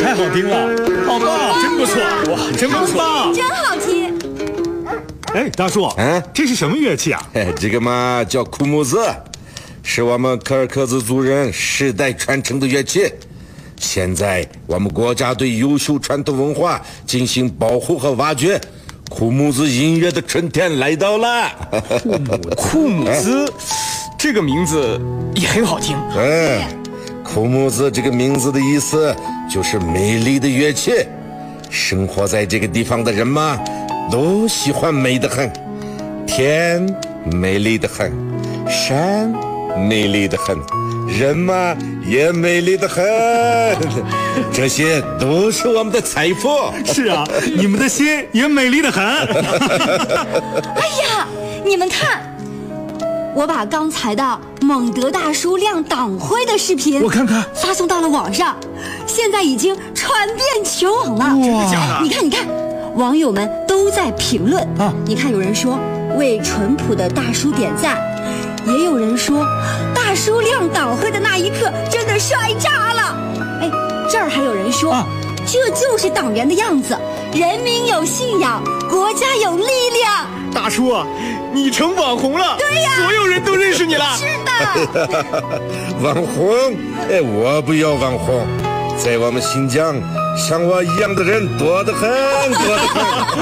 太好听了，好棒，真不错，哇，真不错， 真好听。 哎，大叔，这是什么乐器啊？ 这个嘛叫库木子，是我们柯尔克孜族人世代传承的乐器。现在我们国家对优秀传统文化进行保护和挖掘，库木子音乐的春天来到了。 库木兹，这个名字也很好听。 库木子这个名字的意思就是美丽的乐器。生活在这个地方的人嘛，都喜欢美得很，天美丽得很，山美丽得很，人嘛也美丽得很，这些都是我们的财富。 是啊，你们的心也美丽得很。 哎呀，你们看，我把刚才的蒙德大叔亮党徽的视频， 我看看， 发送到了网上，现在已经传遍全网了。 真的假的？ 你看，你看，网友们都在评论啊。你看，有人说为淳朴的大叔点赞，也有人说大叔亮党徽的那一刻真的帅炸了。哎，这儿还有人说，这就是党员的样子，人民有信仰，国家有力量。 大叔啊，你成网红了！ 对呀， 所有人都认识你了。 是的。 网红？我不要网红，在我们新疆，像我一样的人多得很，多得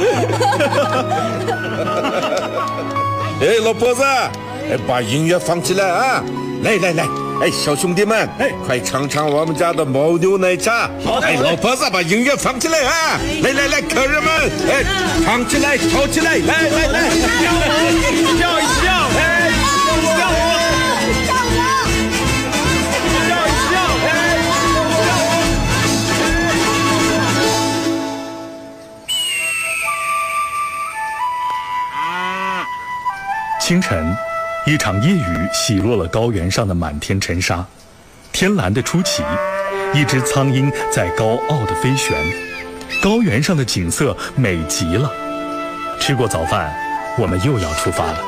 很。老婆子，把音乐放起来啊！来来来，小兄弟们，快尝尝我们家的牦牛奶茶。 好的。 老婆子，把音乐放起来啊！来来来，客人们，唱起来，跳起来，来来来， 跳一跳， 清晨，一场夜雨洗落了高原上的满天尘沙，天蓝的出奇，一只苍鹰在高傲地飞旋，高原上的景色美极了。吃过早饭，我们又要出发了。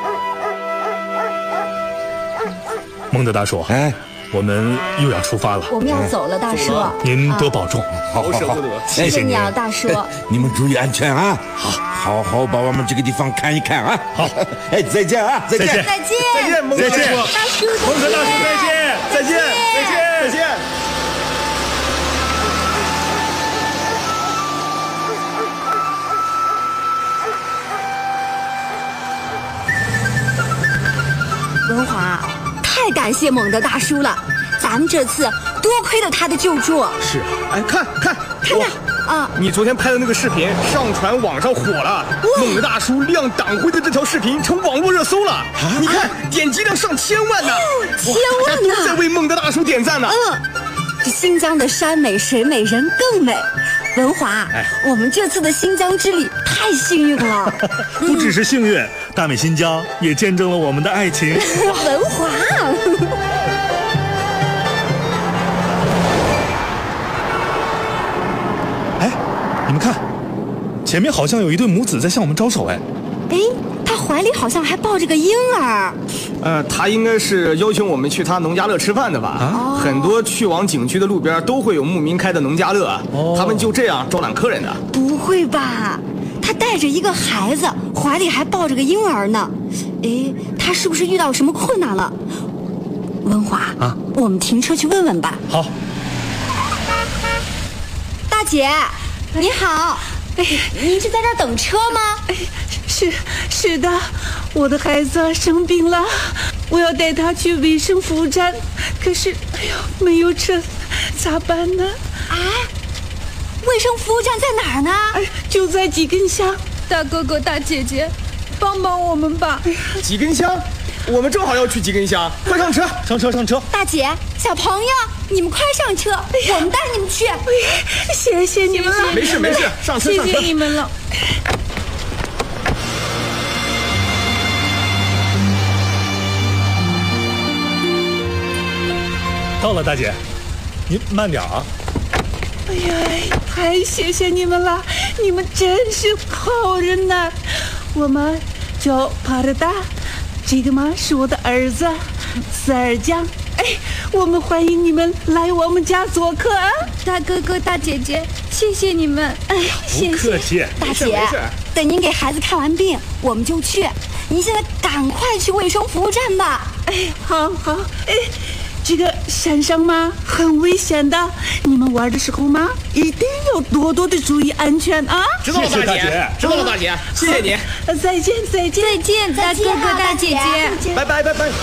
蒙德大叔，我们又要出发了。 我们要走了，大叔。 您多保重。 好舍不得。 谢谢你啊，大叔。 你们注意安全啊！好好把我们这个地方看一看啊！好，再见啊！再见！ 再见！ 再见，蒙德大叔！ 大叔， 蒙德大叔，再见！再见！再见！再见！ 文华，太感谢蒙德大叔了，咱们这次多亏了他的救助。 是啊，看看啊！ 你昨天拍的那个视频上传网上火了，蒙德大叔亮党徽的这条视频成网络热搜了。你看点击量上千万呢， 千万呢！ 都在为蒙德大叔点赞呢。 这新疆的山美水美人更美。文华，我们这次的新疆之旅太幸运了。 不只是幸运，大美新疆也见证了我们的爱情。 文华。 你们看，前面好像有一对母子在向我们招手。 他怀里好像还抱着个婴儿。 他应该是邀请我们去他农家乐吃饭的吧？很多去往景区的路边都会有牧民开的农家乐，他们就这样招揽客人的。 不会吧？他带着一个孩子，怀里还抱着个婴儿呢。他是不是遇到什么困难了？文华我们停车去问问吧。 好。 大姐，你好。您是在这儿等车吗？ 是的，我的孩子生病了，我要带他去卫生服务站，可是没有车，咋办呢？ 卫生服务站在哪儿呢？ 就在几根香。大哥哥大姐姐，帮帮我们吧。 几根香？我们正好要去几根香，快上车！上车！ 大姐，小朋友，你们快上车，我们带你们去。 谢谢你们了。 没事，上车。 谢谢你们了。 到了，大姐，您慢点啊。 太谢谢你们了，你们真是好人呐。我们叫帕尔达，这个嘛是我的儿子，塞尔江。 我们欢迎你们来我们家做客啊！ 大哥哥大姐姐，谢谢你们。哎， 不客气。 大姐，等您给孩子看完病，我们就去。您现在赶快去卫生服务站吧。 哎，好，哎，这个山上嘛很危险的，你们玩的时候嘛一定要多多的注意安全啊！ 知道了，大姐。知道了，大姐，谢谢你。 再见， 大哥哥大姐姐， 拜拜。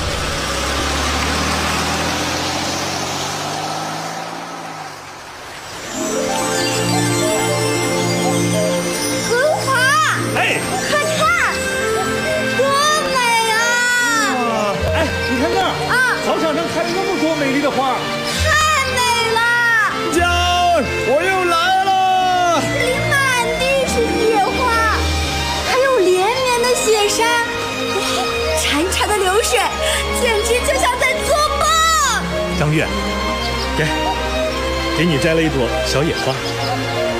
文华，哎，快看，多美啊！ 哎，你看那儿啊，操场上开了那么多美丽的花， 太美了！ 家儿，我又来了。 这里满地是野花，还有连绵的雪山，哇，潺潺的流水，简直就像在做梦。 张月，给你摘了一朵小野花。